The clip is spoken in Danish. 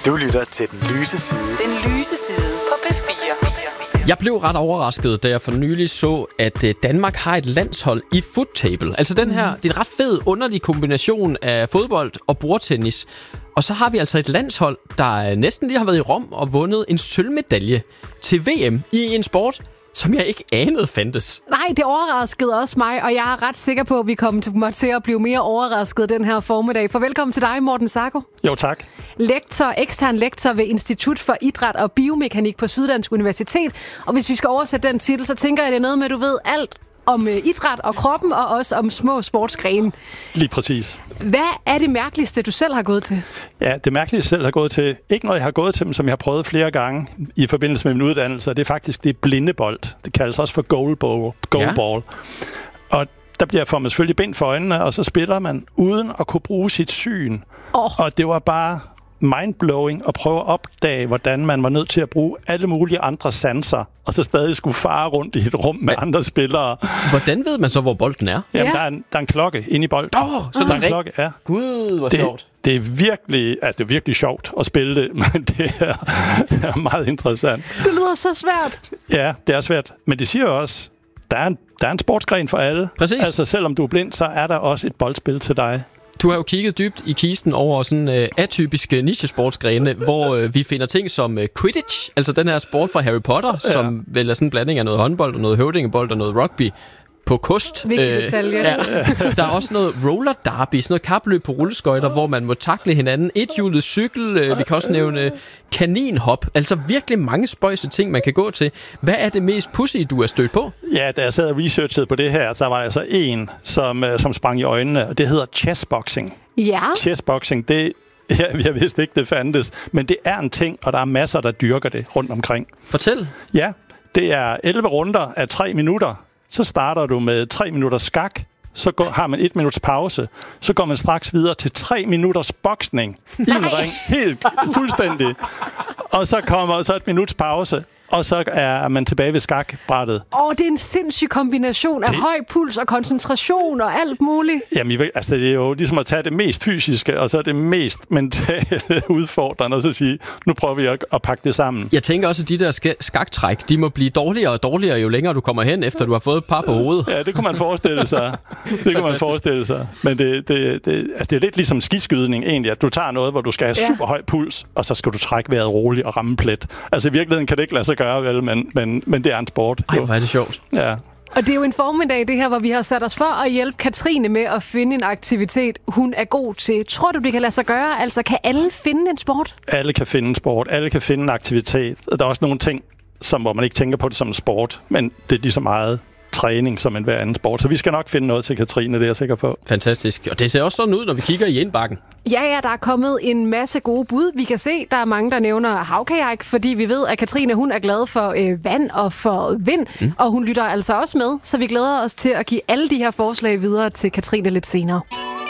Du lytter til Den Lyse Side. Den Lyse Side på P4. Jeg blev ret overrasket, da jeg for nylig så, at Danmark har et landshold i foottable. Altså det er en ret fed, underlig kombination af fodbold og bordtennis. Og så har vi altså et landshold, der næsten lige har været i Rom og vundet en sølvmedalje til VM i en sport, som jeg ikke anede fandtes. Nej, det overraskede også mig, og jeg er ret sikker på, at vi kommer til at blive mere overrasket den her formiddag. For velkommen til dig, Morten Sacco. Jo, tak. Ekstern lektor ved Institut for Idræt og Biomekanik på Syddansk Universitet. Og hvis vi skal oversætte den titel, så tænker jeg, det er noget med, at du ved alt om idræt og kroppen, og også om små sportsgrene. Lige præcis. Hvad er det mærkeligste, du selv har gået til? Ja, det mærkeligste, jeg selv har gået til, ikke noget, jeg har gået til, men som jeg har prøvet flere gange i forbindelse med min uddannelse, det er faktisk det blindebold. Det kaldes også for goalball. Og der får man selvfølgelig bind for øjnene, og så spiller man uden at kunne bruge sit syn. Og det var bare mindblowing at prøve at opdage, hvordan man var nødt til at bruge alle mulige andre sanser, og så stadig skulle fare rundt i et rum med andre spillere. Hvordan ved man så, hvor bolden er? Jamen, der er en klokke inde i bolden. Så der er en klokke, ja. Gud, hvor sjovt. Det er virkelig sjovt at spille det, men det er meget interessant. Det lyder så svært. Ja, det er svært. Men det siger jo også, der er en sportsgren for alle. Præcis. Altså, selvom du er blind, så er der også et boldspil til dig. Du har jo kigget dybt i kisten over sådan atypiske nichesportsgrene, hvor vi finder ting som Quidditch, altså den her sport fra Harry Potter, som vel er sådan en blanding af noget håndbold og noget høvdingebold og noget rugby på kost. Vigtig detalje. Ja. Der er også noget roller derby, sådan noget kapløb på rulleskøjter, hvor man må takle hinanden. Ethjulet cykel, vi kan også nævne kaninhop. Altså virkelig mange spøjse ting, man kan gå til. Hvad er det mest pudsige, du er stødt på? Ja, da jeg sad og researchede på det her, så var der altså en, som sprang i øjnene, og det hedder chessboxing. Ja. Chessboxing, jeg vidste ikke, det fandtes, men det er en ting, og der er masser, der dyrker det rundt omkring. Fortæl. Ja, det er 11 runder af 3 minutter. Så starter du med 3 minutter skak, så har man 1 minuts pause, så går man straks videre til 3 minutters boksning i en ring, helt fuldstændig. Og så kommer så 1 minuts pause, og så er man tilbage ved skakbrættet. Det er en sindssyg kombination af høj puls og koncentration og alt muligt. Jamen, det er jo ligesom at tage det mest fysiske, og så det mest mentale udfordrende, og så sige, nu prøver vi at pakke det sammen. Jeg tænker også, at de der skaktræk, de må blive dårligere og dårligere, jo længere du kommer hen, efter du har fået et par på hovedet. Ja, det kunne man forestille sig. Men det er lidt ligesom skiskydning egentlig, at du tager noget, hvor du skal have super høj puls, og så skal du trække vejret roligt og ramme plet. Altså i virkeligheden kan det ikke lade sig gøre, vel, men det er en sport. Ej, hvor er det sjovt. Ja. Og det er jo en formiddag, det her, hvor vi har sat os for at hjælpe Katrine med at finde en aktivitet, hun er god til. Tror du, det kan lade sig gøre? Altså, kan alle finde en sport? Alle kan finde en sport. Alle kan finde en aktivitet. Der er også nogle ting, hvor man ikke tænker på det som en sport, men det er lige så meget træning som en hver anden sport. Så vi skal nok finde noget til Katrine, det er jeg sikker på. Fantastisk. Og det ser også sådan ud, når vi kigger i indbakken. Ja, der er kommet en masse gode bud. Vi kan se, der er mange, der nævner havkajak, fordi vi ved, at Katrine, hun er glad for vand og for vind, og hun lytter altså også med, så vi glæder os til at give alle de her forslag videre til Katrine lidt senere.